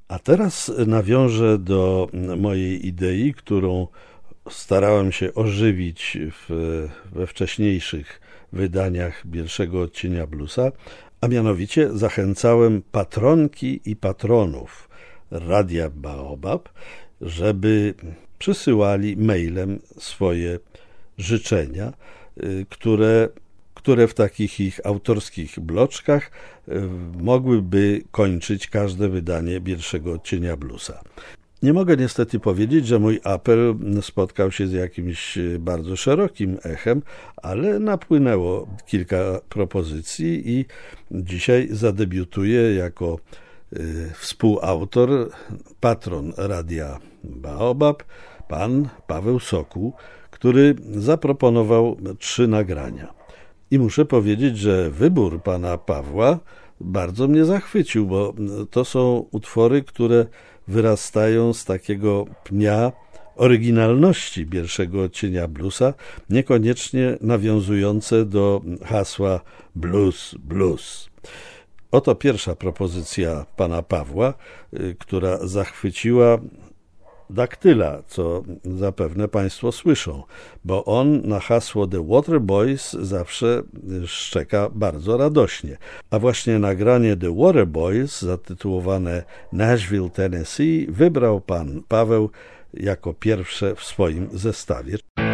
A teraz nawiążę do mojej idei, którą starałem się ożywić we wcześniejszych wydaniach Bielszego Odcienia Bluesa, a mianowicie zachęcałem patronki i patronów Radia Baobab, żeby przysyłali mailem swoje życzenia, które w takich ich autorskich bloczkach mogłyby kończyć każde wydanie Bielszego Odcienia Bluesa. Nie mogę niestety powiedzieć, że mój apel spotkał się z jakimś bardzo szerokim echem, ale napłynęło kilka propozycji i dzisiaj zadebiutuję jako współautor, patron Radia Baobab, pan Paweł Sokół, który zaproponował 3 nagrania. I muszę powiedzieć, że wybór pana Pawła bardzo mnie zachwycił, bo to są utwory, które wyrastają z takiego pnia oryginalności Bielszego Odcienia Bluesa, niekoniecznie nawiązujące do hasła blues, blues. Oto pierwsza propozycja pana Pawła, która zachwyciła daktyla, co zapewne państwo słyszą, bo on na hasło The Waterboys zawsze szczeka bardzo radośnie. A właśnie nagranie The Waterboys, zatytułowane Nashville, Tennessee, wybrał pan Paweł jako pierwsze w swoim zestawie.